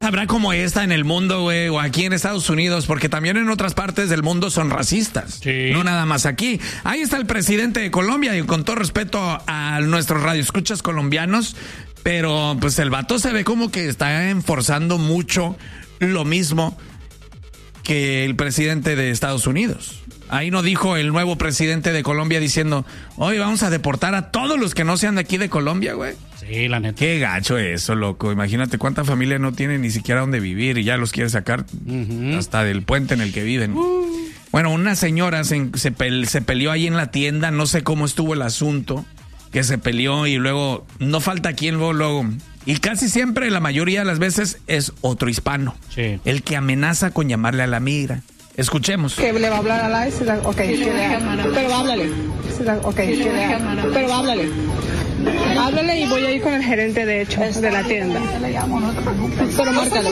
Habrá como esta en el mundo, güey, o aquí en Estados Unidos, porque también en otras partes del mundo son racistas. Sí. No nada más aquí. Ahí está el presidente de Colombia, y con todo respeto a nuestros radioescuchas colombianos, pero pues el vato se ve como que está enforzando mucho lo mismo que el presidente de Estados Unidos. Ahí no dijo el nuevo presidente de Colombia diciendo, hoy vamos a deportar a todos los que no sean de aquí de Colombia, güey. Sí, la neta. Qué gacho eso, loco. Imagínate cuánta familia no tiene ni siquiera dónde vivir y ya los quiere sacar hasta del puente en el que viven. Bueno, una señora se peleó ahí en la tienda, no sé cómo estuvo el asunto, que se peleó y luego no falta quien luego. Y casi siempre, la mayoría de las veces, es otro hispano. Sí. El que amenaza con llamarle a la migra. Escuchemos. Que le va a hablar a la ok, pero háblale. Ok, pero háblale. Háblale y voy a ir con el gerente de hecho de la tienda. Pero márcale.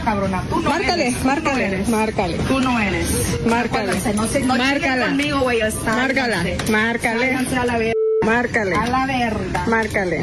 Márcale. Tú no eres. Márcale. No Márcala. conmigo, güey. Márcale. A la verga. Márcale.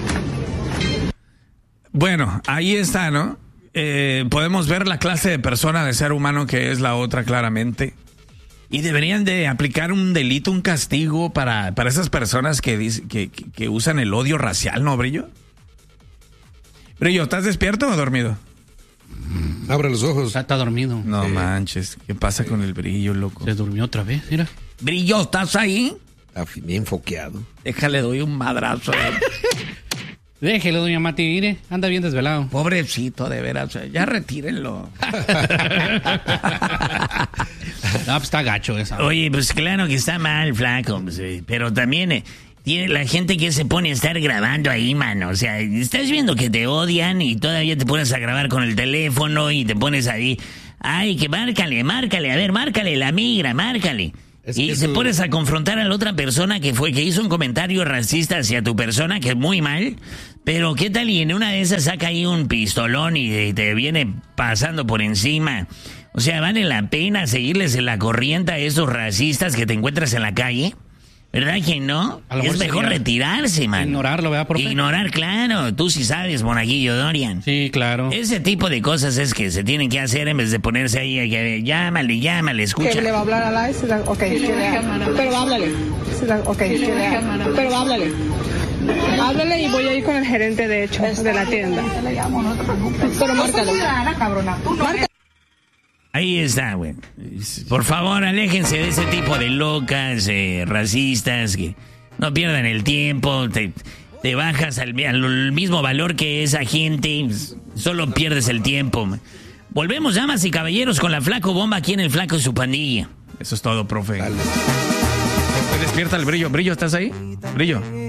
Bueno, ahí está, ¿no? Podemos ver la clase de persona, de ser humano que es la otra claramente. Y deberían de aplicar un delito, un castigo para esas personas que usan el odio racial, ¿no, Brillo? Brillo, ¿estás despierto o dormido? Abre los ojos. Está dormido. No manches, ¿qué pasa con el Brillo, loco? Se durmió otra vez, mira. Brillo, ¿estás ahí? Está bien foqueado. Déjale, doy un madrazo. Déjelo, doña Mati, mire, anda bien desvelado. Pobrecito, de veras, ya retírenlo. No, pues está gacho esa. Oye, pues claro que está mal, flaco, pues, pero también tiene la gente que se pone a estar grabando ahí, mano. O sea, estás viendo que te odian y todavía te pones a grabar con el teléfono y te pones ahí. Ay, que márcale, a ver, márcale, la migra, márcale. Y se pones a confrontar a la otra persona que hizo un comentario racista hacia tu persona, que es muy mal. Pero ¿qué tal? Y en una de esas saca ahí un pistolón y te viene pasando por encima. O sea, ¿vale la pena seguirles en la corriente a esos racistas que te encuentras en la calle? ¿Verdad que no? Es mejor retirarse, man. Ignorarlo, ¿verdad, profe? Ignorar, claro. Tú sí sabes, monaguillo Dorian. Sí, claro. Ese tipo de cosas es que se tienen que hacer en vez de ponerse ahí que llámale, escucha. Que le va a hablar a la ok, pero háblale. Ok, pero háblale. Háblale y voy a ir con el gerente de hecho de la tienda. Pero márcale. Ahí está, güey. Por favor, aléjense de ese tipo de locas, racistas, que no pierdan el tiempo. Te bajas al mismo valor que esa gente. Solo pierdes el tiempo. Volvemos, damas y caballeros, con la Flaco Bomba aquí en el Flaco y su pandilla. Eso es todo, profe. Me despierta el Brillo. Brillo, ¿estás ahí? Brillo.